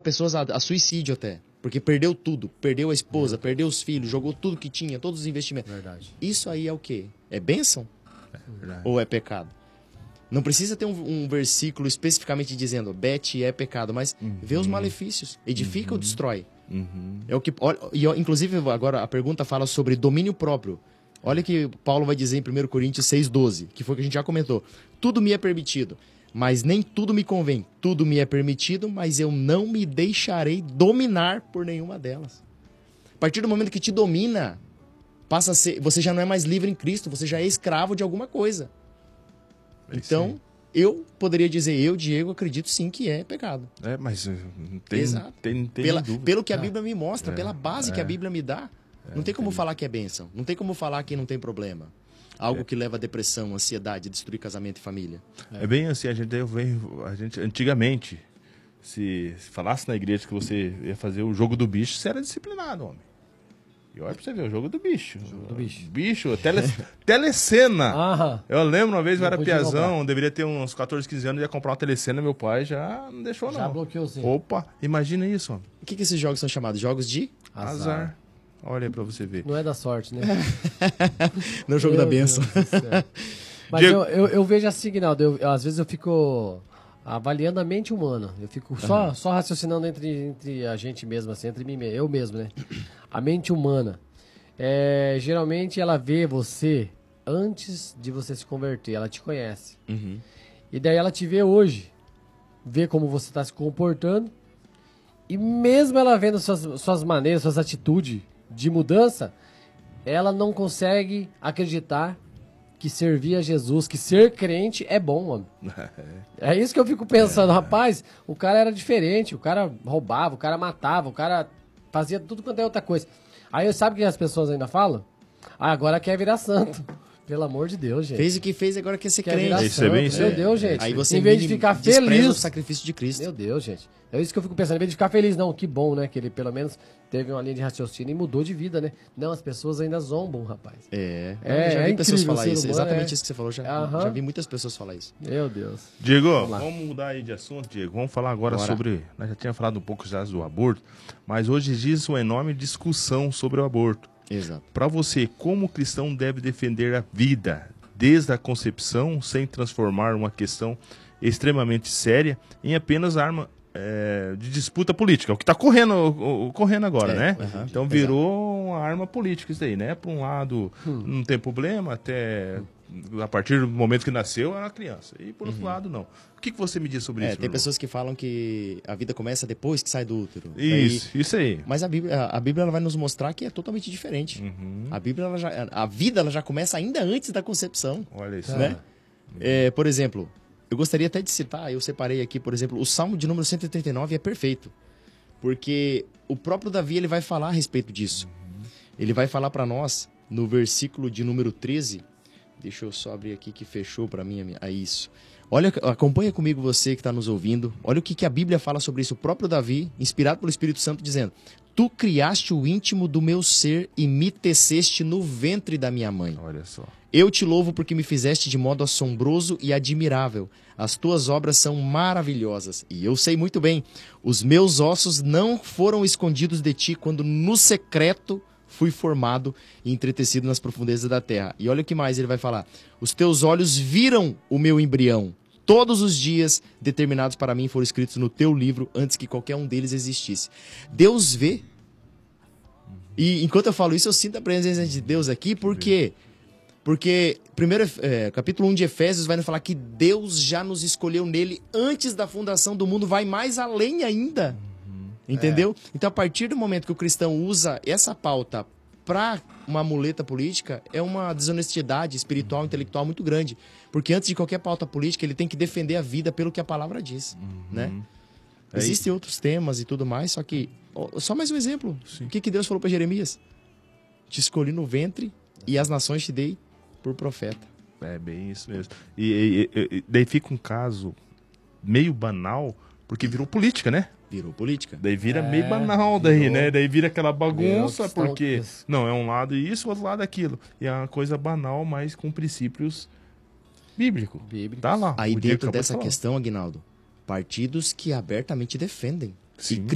pessoas a suicídio até. Porque perdeu tudo. Perdeu a esposa, perdeu os filhos, jogou tudo que tinha, todos os investimentos. Verdade. Isso aí é o quê? É bênção? Verdade. Ou é pecado? Não precisa ter um versículo especificamente dizendo Bet é pecado, mas vê os malefícios. Edifica ou destrói? É o que, olha, inclusive, agora a pergunta fala sobre domínio próprio. Olha que Paulo vai dizer em 1 Coríntios 6,12, que foi o que a gente já comentou. Tudo me é permitido, mas nem tudo me convém. Tudo me é permitido, mas eu não me deixarei dominar por nenhuma delas. A partir do momento que te domina, passa a ser, você já não é mais livre em Cristo, você já é escravo de alguma coisa. Então, eu poderia dizer, eu, Diego, acredito sim que é pecado. Mas não tem, Exato. tem dúvida. Pelo que a Bíblia me mostra, pela base que a Bíblia me dá. Não tem como falar que é bênção. Não tem como falar que não tem problema. Algo que leva a depressão, ansiedade, destruir casamento e família. É bem assim, a gente antigamente, se falasse na igreja que você ia fazer o jogo do bicho, você era disciplinado, homem. E olha pra você ver, o jogo do bicho. Telecena. Eu lembro uma vez, eu era piazão, deveria ter uns 14, 15 anos, ia comprar uma telecena, meu pai já não deixou, não. Já bloqueou, sim. Opa, imagina isso, homem. O que esses jogos são chamados? Jogos de? Azar. Olha aí pra você ver. Não é da sorte, né? Não é o jogo da bênção. Mas eu vejo assim, Guinaldo, às vezes eu fico avaliando a mente humana. Eu fico só raciocinando entre a gente mesmo, assim, entre mim, eu mesmo, né? A mente humana. Geralmente ela vê você antes de você se converter, ela te conhece. E daí ela te vê hoje, vê como você está se comportando, e mesmo ela vendo suas maneiras, suas atitudes de mudança, ela não consegue acreditar que servir a Jesus, que ser crente é bom, mano. É isso que eu fico pensando, rapaz, o cara era diferente, o cara roubava, o cara matava, o cara fazia tudo quanto é outra coisa. Aí sabe o que as pessoas ainda falam? Agora quer virar santo. Pelo amor de Deus, gente. Fez o que fez, agora quer ser crente. Isso é bem isso. Meu Deus, gente. Aí você em vez de ficar feliz o sacrifício de Cristo. Meu Deus, gente. É isso que eu fico pensando. Em vez de ficar feliz, não, que bom, né? Que ele pelo menos teve uma linha de raciocínio e mudou de vida, né? Não, as pessoas ainda zombam, rapaz. Eu já vi pessoas falar isso. Exatamente isso que você falou. Já vi muitas pessoas falar isso. Meu Deus. Diego, vamos mudar aí de assunto, Diego. Vamos falar agora sobre... Nós já tínhamos falado um pouco já do aborto, mas hoje existe uma enorme discussão sobre o aborto. Exato. Para você, como o cristão deve defender a vida desde a concepção, sem transformar uma questão extremamente séria em apenas arma de disputa política? O que está correndo agora, né? Então virou uma arma política isso aí, né? Por um lado, não tem problema, até a partir do momento que nasceu, era uma criança. E por outro lado, não. O que você me diz sobre isso? Tem pessoas que falam que a vida começa depois que sai do útero. Isso aí. Mas a Bíblia ela vai nos mostrar que é totalmente diferente. A Bíblia, a vida ela já começa ainda antes da concepção. Olha isso. Né? Por exemplo, eu gostaria até de citar, eu separei aqui, por exemplo, o Salmo de número 139 é perfeito. Porque o próprio Davi ele vai falar a respeito disso. Ele vai falar para nós, no versículo de número 13... Deixa eu só abrir aqui que fechou para mim isso. Olha, acompanha comigo você que está nos ouvindo. Olha o que a Bíblia fala sobre isso. O próprio Davi, inspirado pelo Espírito Santo, dizendo: Tu criaste o íntimo do meu ser e me teceste no ventre da minha mãe. Olha só. Eu te louvo porque me fizeste de modo assombroso e admirável. As tuas obras são maravilhosas. E eu sei muito bem, os meus ossos não foram escondidos de ti quando no secreto fui formado e entretecido nas profundezas da terra. E olha o que mais ele vai falar. Os teus olhos viram o meu embrião. Todos os dias determinados para mim foram escritos no teu livro antes que qualquer um deles existisse. Deus vê. E enquanto eu falo isso, eu sinto a presença de Deus aqui. Por quê? Porque capítulo 1 de Efésios vai nos falar que Deus já nos escolheu nele antes da fundação do mundo. Vai mais além ainda. Entendeu? Então, a partir do momento que o cristão usa essa pauta para uma muleta política, é uma desonestidade espiritual, intelectual muito grande. Porque antes de qualquer pauta política, ele tem que defender a vida pelo que a palavra diz. Né? Existem outros temas e tudo mais, só que... Só mais um exemplo. Sim. O que Deus falou para Jeremias? Te escolhi no ventre e as nações te dei por profeta. É bem isso mesmo. E daí fica um caso meio banal, porque virou política, né? Virou política. Daí vira meio banal, daí, né? Daí vira aquela bagunça, porque não, é um lado isso, outro lado aquilo. E é uma coisa banal, mas com princípios bíblicos. Tá lá. Aí dentro dessa questão, Aguinaldo, partidos que abertamente defendem. Sim.